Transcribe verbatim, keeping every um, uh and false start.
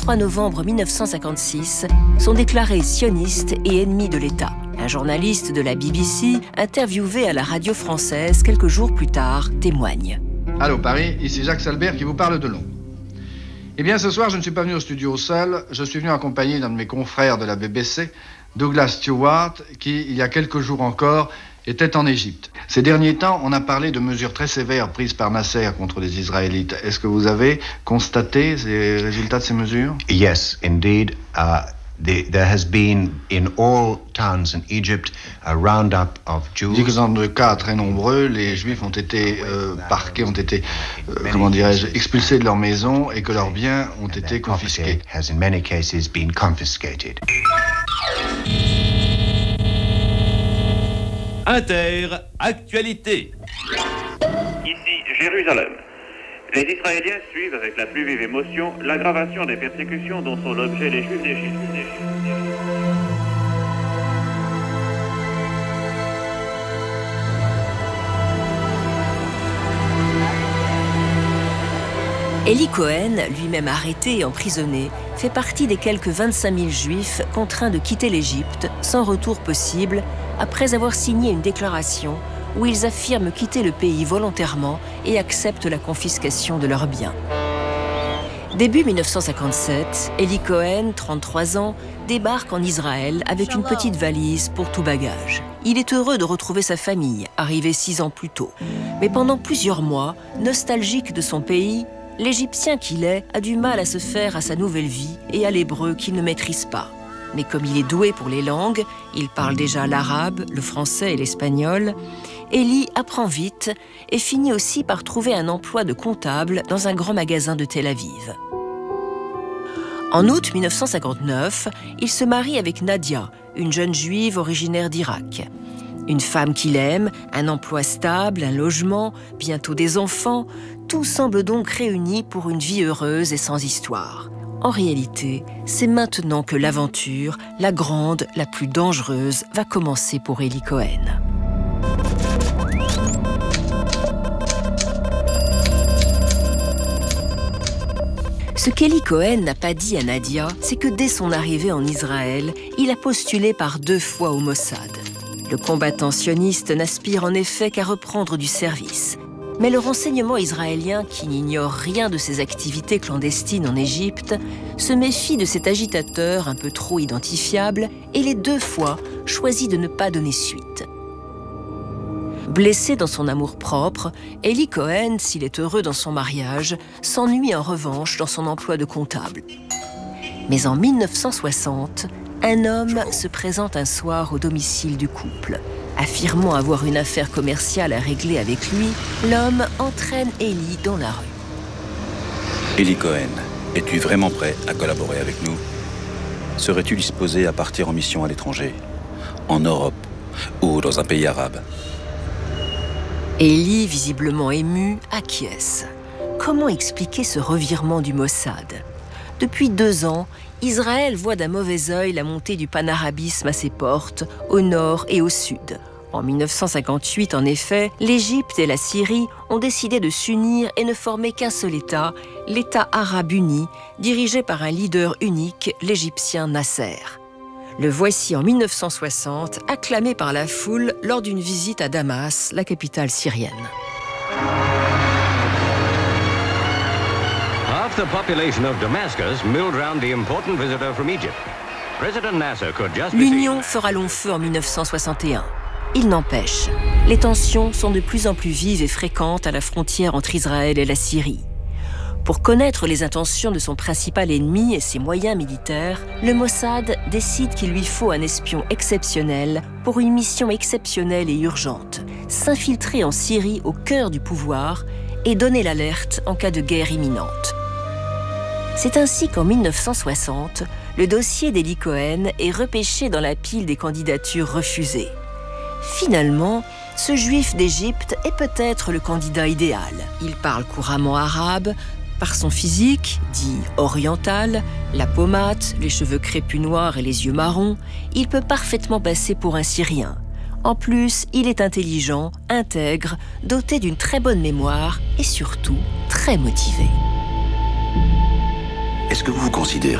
vingt-trois novembre mille neuf cent cinquante-six, sont déclarés sionistes et ennemis de l'État. Un journaliste de la B B C, interviewé à la radio française quelques jours plus tard, témoigne. Allô Paris, ici Jacques Salbert qui vous parle de Londres. Eh bien ce soir, je ne suis pas venu au studio seul, je suis venu accompagné d'un de mes confrères de la B B C, Douglas Stewart, qui, il y a quelques jours encore, était en Égypte. Ces derniers temps, on a parlé de mesures très sévères prises par Nasser contre les Israélites. Est-ce que vous avez constaté les résultats de ces mesures? Yes, indeed. Uh, the, there has been in all towns in Egypt a roundup of Jews. Dit que dans de cas très nombreux, les Juifs ont été euh, parqués, ont été, euh, comment dirais-je, expulsés de leur maison et que leurs biens ont été confisqués. Has in many cases been confiscated. Inter, actualité. Ici Jérusalem. Les Israéliens suivent avec la plus vive émotion l'aggravation des persécutions dont sont l'objet les Juifs d'Égypte. Eli Cohen, lui-même arrêté et emprisonné, fait partie des quelques vingt-cinq mille Juifs contraints de quitter l'Égypte sans retour possible après avoir signé une déclaration où ils affirment quitter le pays volontairement et acceptent la confiscation de leurs biens. Début mille neuf cent cinquante-sept, Eli Cohen, trente-trois ans, débarque en Israël avec une petite valise pour tout bagage. Il est heureux de retrouver sa famille, arrivée six ans plus tôt. Mais pendant plusieurs mois, nostalgique de son pays, l'Égyptien qu'il est a du mal à se faire à sa nouvelle vie et à l'hébreu qu'il ne maîtrise pas. Mais comme il est doué pour les langues, il parle déjà l'arabe, le français et l'espagnol, Eli apprend vite et finit aussi par trouver un emploi de comptable dans un grand magasin de Tel Aviv. En août mille neuf cent cinquante-neuf, il se marie avec Nadia, une jeune juive originaire d'Irak. Une femme qu'il aime, un emploi stable, un logement, bientôt des enfants, tout semble donc réuni pour une vie heureuse et sans histoire. En réalité, c'est maintenant que l'aventure, la grande, la plus dangereuse, va commencer pour Eli Cohen. Ce qu'Eli Cohen n'a pas dit à Nadia, c'est que dès son arrivée en Israël, il a postulé par deux fois au Mossad. Le combattant sioniste n'aspire en effet qu'à reprendre du service. Mais le renseignement israélien, qui n'ignore rien de ses activités clandestines en Égypte, se méfie de cet agitateur un peu trop identifiable et les deux fois choisit de ne pas donner suite. Blessé dans son amour-propre, Eli Cohen, s'il est heureux dans son mariage, s'ennuie en revanche dans son emploi de comptable. Mais en mille neuf cent soixante, un homme se présente un soir au domicile du couple. Affirmant avoir une affaire commerciale à régler avec lui, l'homme entraîne Eli dans la rue. Eli Cohen, es-tu vraiment prêt à collaborer avec nous? Serais-tu disposé à partir en mission à l'étranger, en Europe ou dans un pays arabe? Eli, visiblement ému, acquiesce. Comment expliquer ce revirement du Mossad? Depuis deux ans, Israël voit d'un mauvais œil la montée du panarabisme à ses portes, au nord et au sud. En mille neuf cent cinquante-huit, en effet, l'Égypte et la Syrie ont décidé de s'unir et ne former qu'un seul État, l'État arabe uni, dirigé par un leader unique, l'Égyptien Nasser. Le voici en mille neuf cent soixante, acclamé par la foule lors d'une visite à Damas, la capitale syrienne. Half the population of Damascus milled round the important visitor from Egypt. President Nasser could just be L'Union fera long feu en mille neuf cent soixante et un. Il n'empêche, les tensions sont de plus en plus vives et fréquentes à la frontière entre Israël et la Syrie. Pour connaître les intentions de son principal ennemi et ses moyens militaires, le Mossad décide qu'il lui faut un espion exceptionnel pour une mission exceptionnelle et urgente, s'infiltrer en Syrie au cœur du pouvoir et donner l'alerte en cas de guerre imminente. C'est ainsi qu'en mille neuf cent soixante, le dossier d'Eli Cohen est repêché dans la pile des candidatures refusées. Finalement, ce juif d'Égypte est peut-être le candidat idéal. Il parle couramment arabe. Par son physique, dit oriental, la pommade, les cheveux crépus noirs et les yeux marrons, il peut parfaitement passer pour un Syrien. En plus, il est intelligent, intègre, doté d'une très bonne mémoire et surtout très motivé. Est-ce que vous vous considérez